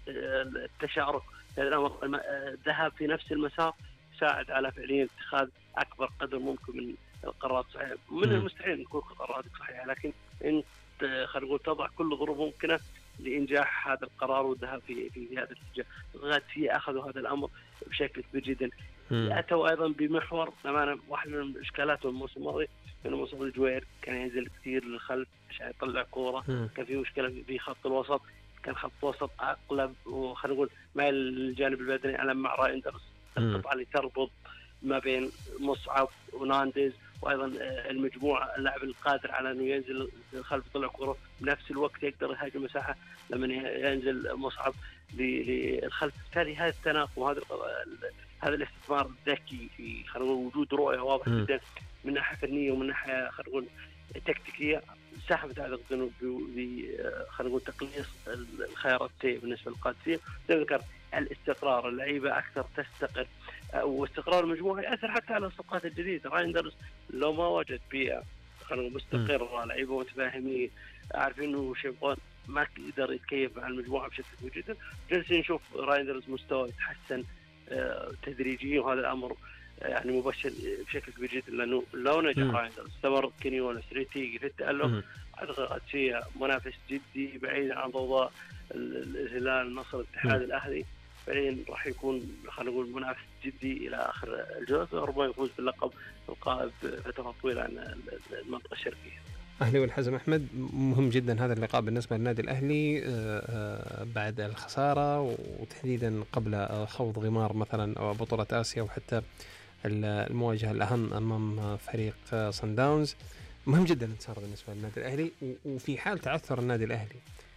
التشارك في هذا الأمر، الذهاب في نفس المسار يساعد على فعليا اتخاذ أكبر قدر ممكن من القرارات الصحيحة. من المستحيل أن تكون قراراتك صحيحة، لكن أنت خلينا نقول تضع كل ظروف ممكنة لإنجاح هذا القرار والذهاب في هذا الاتجاه. الغاتية أخذوا هذا الأمر بشكل كبير جدا. أتوا أيضا بمحور أمانة، واحد من الإشكالات الموسم الماضي إنه مصطفى الجوير كان ينزل كثير للخلف عشان يطلع كورة. كان في مشكلة في خط الوسط، كان خط وسط أقلب وخلينا نقول مع الجانب البدني على مع رايندرز، القطعة اللي تربط ما بين مصعب ونانديز، وايضا المجموعه اللاعب القادر على انه ينزل خلف يطلع كره بنفس الوقت يقدر يهاجم مساحه لما ينزل مصعب للخلف. بالتالي هذا التناقض وهذا هذا الاستثمار الذكي في خلينا نقول وجود رؤيه واضحه جدا من ناحيه فنيه ومن ناحيه خلينا نقول تكتيكيه ساهمت اعتقد انه خلينا نقول تقليص الخيارات بالنسبه للقادسيه. زي ما ذكرت الاستقرار، اللعيبه اكثر تستقر، واستقرار المجموعه ياثر حتى على الصفقات الجديده. رايندرز لو ما وجد بيئه خلينا مستقره، لعيبه متفاهمين عارفين انه وش يبغون، ما يقدر يتكيف مع المجموعه بشكل كبير جدا. جالسين نشوف رايندرز مستوى يتحسن تدريجيا، وهذا الامر يعني مبشر بشكل كبير جدا، لانه لو نجح رايندرز استمر كينيونس ريتيجي في التألق اعتقد فيها منافس جدي بعيد عن ضوضاء الهلال، النصر، الاتحاد، الاهلي. فعليا راح يكون خلينا نقول منافس جدي الى اخر الجوله، وربما يفوز باللقب القائد فتره طويله عن المنطقه الشرقيه. أهلي والحزم أحمد، مهم جدا هذا اللقاء بالنسبة للنادي الأهلي بعد الخسارة، وتحديدا قبل خوض غمار مثلا أو بطولة آسيا، وحتى المواجهة الأهم أمام فريق صن داونز. مهم جدا انتصار بالنسبة للنادي الأهلي. وفي حال تعثر النادي الأهلي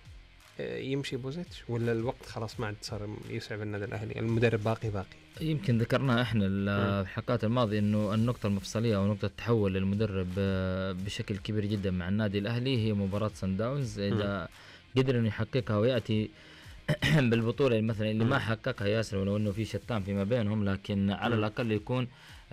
يمشي بوزيتش، ولا الوقت خلاص ما عاد صار يسعب النادي الأهلي، المدرب باقي؟ يمكن ذكرنا احنا الحلقات الماضية انه النقطة المفصلية او نقطة التحول للمدرب بشكل كبير جدا مع النادي الاهلي هي مباراة صن داونز. اذا قدر انه يحققها ويأتي بالبطولة مثلا اللي ما حققها ياسر، ولو انه في شتان فيما بينهم، لكن على الاقل يكون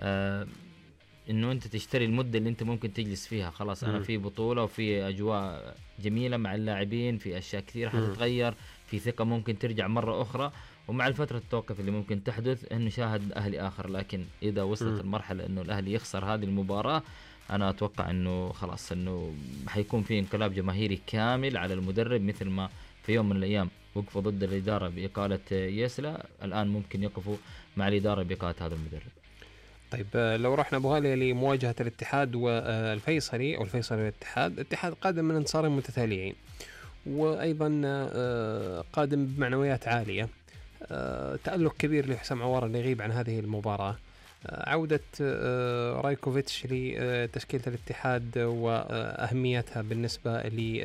انه انت تشتري المدة اللي انت ممكن تجلس فيها. خلاص انا في بطولة وفي اجواء جميلة مع اللاعبين، في اشياء كثيرة حتتغير، في ثقة ممكن ترجع مرة اخرى، ومع الفترة التوقف اللي ممكن تحدث انه شاهد اهلي اخر. لكن اذا وصلت المرحلة انه الاهلي يخسر هذه المباراة، انا اتوقع انه خلاص انه حيكون في انقلاب جماهيري كامل على المدرب، مثل ما في يوم من الايام وقفوا ضد الادارة باقالة يسلا، الان ممكن يقفوا مع الادارة باقالة هذا المدرب. طيب لو رحنا ابو غالي لمواجهه الاتحاد والفيصلي، او الفيصلي والاتحاد، الاتحاد قادم من انتصارين متتاليين، وايضا قادم بمعنويات عاليه، تألق كبير لحسام عوار اللي يغيب عن هذه المباراه، عوده رايكوفيتش لتشكيله الاتحاد واهميتها بالنسبه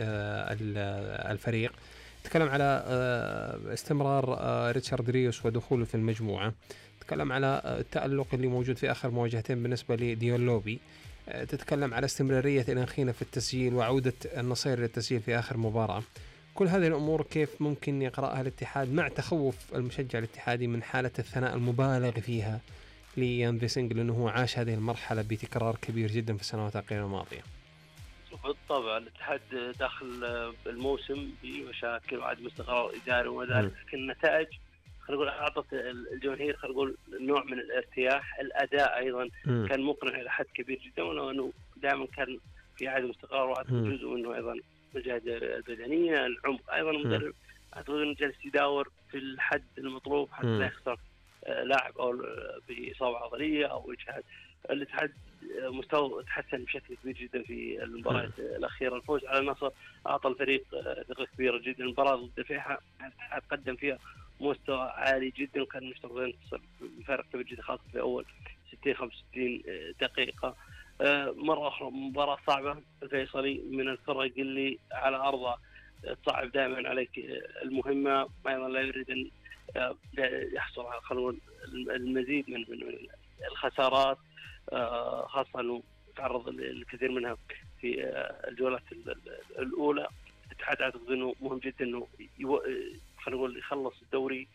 للفريق. تكلم على استمرار ريتشارد ريوس ودخوله في المجموعه، تتكلم على التألق اللي موجود في آخر مواجهتين بالنسبة لديولوبي، تتكلم على استمرارية الأنخينة في التسجيل وعودة النصير للتسجيل في آخر مباراة. كل هذه الأمور كيف ممكن يقرأها الاتحاد، مع تخوف المشجع الاتحادي من حالة الثناء المبالغ فيها ليان فيسنج، لأنه هو عاش هذه المرحلة بتكرار كبير جدا في السنوات الأخيرة الماضية؟ بالطبع الاتحاد داخل الموسم بمشاكل وعدم استقرار إداري وذلك، لكن النتائج خلينا نقول أعطت الجماهير خلينا نقول نوع من الارتياح. الأداء أيضا كان مقنع إلى حد كبير جدا، ولو أنه دائما كان في عدم استقرار، وعدم جزء منه أيضا المجاهدة البدنية، العمق. أيضا المدرب أعتقد أنه جالس يداور في الحد المطلوب حتى لا يخسر لاعب أو بإصابة عضلية أو إجهاد. الاتحاد مستوى تحسن بشكل كبير جدا في المباراة الأخيرة. الفوز على النصر أعطى الفريق ثقة كبيرة جدا. المباراة ضد الفيحاء الاتحاد قدم فيها مستوى عالي جدا، وكان مشتغلين بفارق كبير جدا خاصة في أول 60-65 دقيقة. مرة أخرى مباراة صعبة، الفيصلي من الفرق اللي على أرضه تصعب دائما عليك المهمة، أيضا لا يريد أن يحصل على المزيد من الخسارات، خاصة أنه تعرض الكثير منها في الجولات الأولى. الاتحاد أعتقد أنه مهم جدا أنه خلينا نقول يخلص الدوري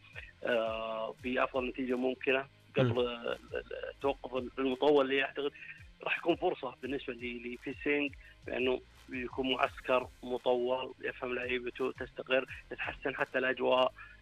بأفضل نتيجة ممكنة قبل التوقف المطول، اللي أعتقد راح يكون فرصة بالنسبة لفيسينج، لأنه بيكون معسكر مطول، يفهم لعيبته، تستقر، تتحسن حتى الأجواء